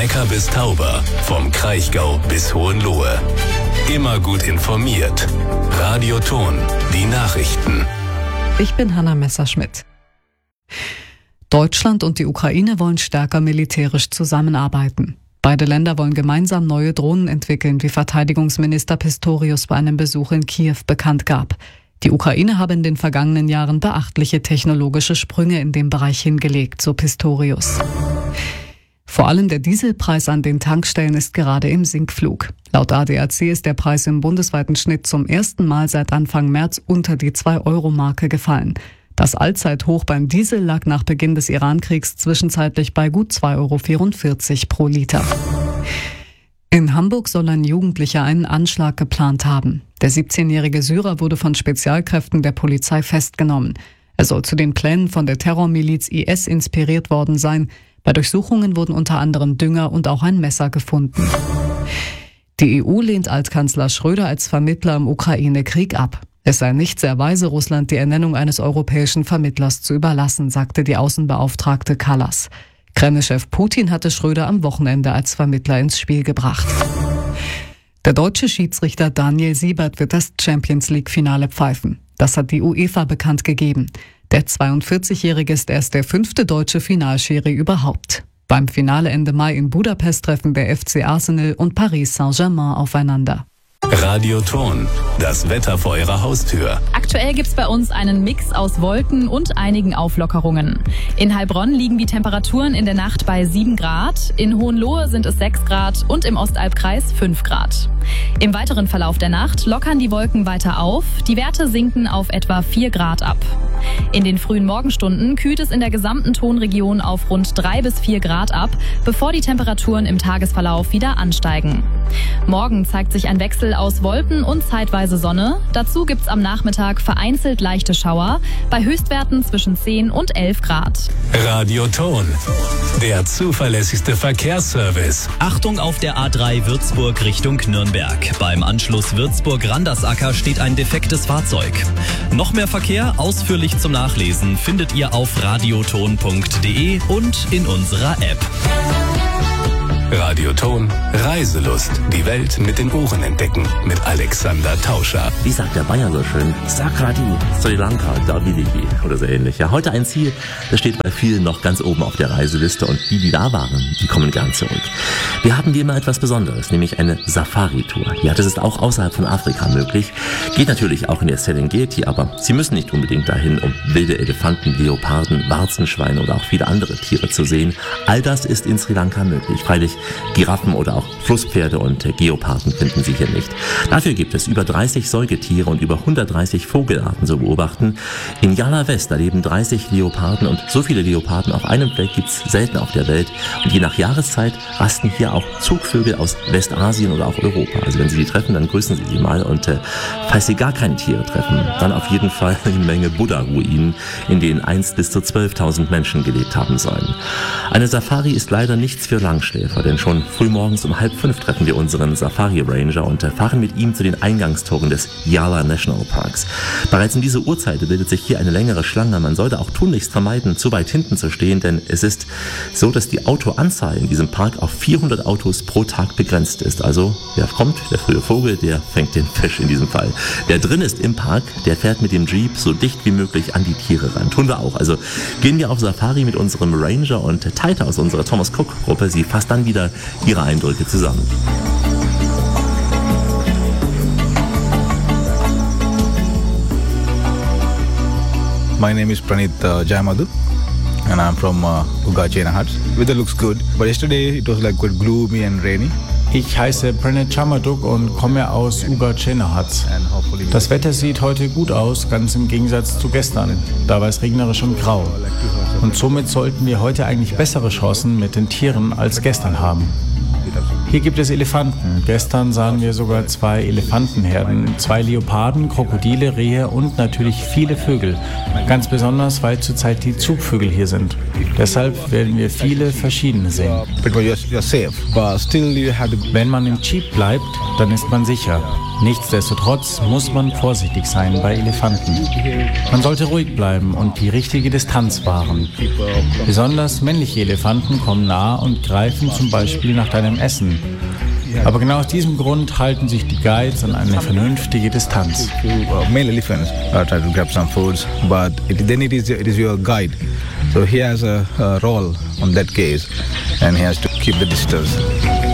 Neckar bis Tauber, vom Kraichgau bis Hohenlohe. Immer gut informiert. Radio Thon, die Nachrichten. Ich bin Hanna Messerschmidt. Deutschland und die Ukraine wollen stärker militärisch zusammenarbeiten. Beide Länder wollen gemeinsam neue Drohnen entwickeln, wie Verteidigungsminister Pistorius bei einem Besuch in Kiew bekannt gab. Die Ukraine habe in den vergangenen Jahren beachtliche technologische Sprünge in dem Bereich hingelegt, so Pistorius. Vor allem der Dieselpreis an den Tankstellen ist gerade im Sinkflug. Laut ADAC ist der Preis im bundesweiten Schnitt zum ersten Mal seit Anfang März unter die 2-Euro-Marke gefallen. Das Allzeithoch beim Diesel lag nach Beginn des Irankriegs zwischenzeitlich bei gut 2,44 Euro pro Liter. In Hamburg soll ein Jugendlicher einen Anschlag geplant haben. Der 17-jährige Syrer wurde von Spezialkräften der Polizei festgenommen. Er soll zu den Plänen von der Terrormiliz IS inspiriert worden sein. Bei Durchsuchungen wurden unter anderem Dünger und auch ein Messer gefunden. Die EU lehnt Altkanzler Schröder als Vermittler im Ukraine-Krieg ab. Es sei nicht sehr weise, Russland die Ernennung eines europäischen Vermittlers zu überlassen, sagte die Außenbeauftragte Kallas. Kreml-Chef Putin hatte Schröder am Wochenende als Vermittler ins Spiel gebracht. Der deutsche Schiedsrichter Daniel Siebert wird das Champions-League-Finale pfeifen. Das hat die UEFA bekannt gegeben. Der 42-Jährige ist erst der 5. deutsche Finalschiri überhaupt. Beim Finale Ende Mai in Budapest treffen der FC Arsenal und Paris Saint-Germain aufeinander. Radio Thon, das Wetter vor Ihrer Haustür. Aktuell gibt's bei uns einen Mix aus Wolken und einigen Auflockerungen. In Heilbronn liegen die Temperaturen in der Nacht bei 7 Grad, in Hohenlohe sind es 6 Grad und im Ostalbkreis 5 Grad. Im weiteren Verlauf der Nacht lockern die Wolken weiter auf, die Werte sinken auf etwa 4 Grad ab. In den frühen Morgenstunden kühlt es in der gesamten Thonregion auf rund 3 bis 4 Grad ab, bevor die Temperaturen im Tagesverlauf wieder ansteigen. Morgen zeigt sich ein Wechsel aus Wolken und zeitweise Sonne. Dazu gibt's am Nachmittag vereinzelt leichte Schauer bei Höchstwerten zwischen 10 und 11 Grad. Radio Thon, der zuverlässigste Verkehrsservice. Achtung auf der A3 Würzburg Richtung Nürnberg. Beim Anschluss Würzburg-Randersacker steht ein defektes Fahrzeug. Noch mehr Verkehr ausführlich zum Nachlesen findet ihr auf radiothon.de und in unserer App. Radio Thon, Reiselust. Die Welt mit den Ohren entdecken. Mit Alexander Tauscher. Wie sagt der Bayer so schön? Sakrati, Sri Lanka, Davidigi oder so ähnlich. Ja, heute ein Ziel, das steht bei vielen noch ganz oben auf der Reiseliste und die da waren, die kommen gern zurück. Wir haben wie immer etwas Besonderes, nämlich eine Safari-Tour. Ja, das ist auch außerhalb von Afrika möglich. Geht natürlich auch in der Serengeti, aber Sie müssen nicht unbedingt dahin, um wilde Elefanten, Leoparden, Warzenschweine oder auch viele andere Tiere zu sehen. All das ist in Sri Lanka möglich. Freilich Giraffen oder auch Flusspferde und Geoparden finden Sie hier nicht. Dafür gibt es über 30 Säugetiere und über 130 Vogelarten zu beobachten. In Yala West, da leben 30 Leoparden und so viele Leoparden auf einem Fleck gibt es selten auf der Welt. Und je nach Jahreszeit rasten hier auch Zugvögel aus Westasien oder auch Europa. Also wenn Sie die treffen, dann grüßen Sie sie mal und falls Sie gar keine Tiere treffen, dann auf jeden Fall eine Menge Buddha-Ruinen, in denen einst bis zu 12.000 Menschen gelebt haben sollen. Eine Safari ist leider nichts für Langschläfer, denn schon frühmorgens um 4:30 treffen wir unseren Safari-Ranger und fahren mit ihm zu den Eingangstoren des Yala National Parks. Bereits in dieser Uhrzeit bildet sich hier eine längere Schlange. Man sollte auch tunlichst vermeiden, zu weit hinten zu stehen, denn es ist so, dass die Autoanzahl in diesem Park auf 400 Autos pro Tag begrenzt ist. Also, wer kommt, der frühe Vogel, der fängt den Fisch in diesem Fall. Wer drin ist im Park, der fährt mit dem Jeep so dicht wie möglich an die Tiere ran. Tun wir auch. Also gehen wir auf Safari mit unserem Ranger und Taita aus unserer Thomas Cook-Gruppe. Sie fasst dann wieder ihre Eindrücke zusammen. My name is Pranit Jayamadu and I'm from Ugachena Huts. Weather looks good, but yesterday it was like quite gloomy and rainy. Ich heiße Pranit Chamaduk und komme aus Ugachena Huts. Das Wetter sieht heute gut aus, ganz im Gegensatz zu gestern. Da war es regnerisch und grau. Und somit sollten wir heute eigentlich bessere Chancen mit den Tieren als gestern haben. Hier gibt es Elefanten. Gestern sahen wir sogar 2 Elefantenherden, 2 Leoparden, Krokodile, Rehe und natürlich viele Vögel. Ganz besonders, weil zurzeit die Zugvögel hier sind. Deshalb werden wir viele verschiedene sehen. Wenn man im Jeep bleibt, dann ist man sicher. Nichtsdestotrotz muss man vorsichtig sein bei Elefanten. Man sollte ruhig bleiben und die richtige Distanz wahren. Besonders männliche Elefanten kommen nah und greifen zum Beispiel nach deinem Essen. Aber genau aus diesem Grund halten sich die Guides an eine vernünftige Distanz. Male elephants try to grab some foods, but then it is your guide. So he has a role on that case, and he has to keep the distance.